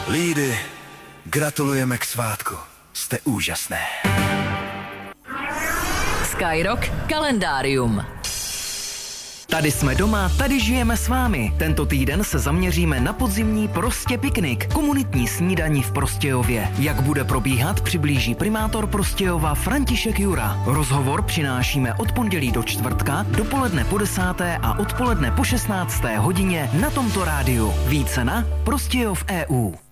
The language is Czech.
Lídy, gratulujeme k svátku. Jste úžasné. Skyrock kalendárium. Tady jsme doma, tady žijeme s vámi. Tento týden se zaměříme na podzimní Prostě piknik, komunitní snídani v Prostějově. Jak bude probíhat, přiblíží primátor Prostějova František Jura. Rozhovor přinášíme od pondělí do čtvrtka, dopoledne po 10. a odpoledne po 16. hodině na tomto rádiu. Více na Prostějov.eu.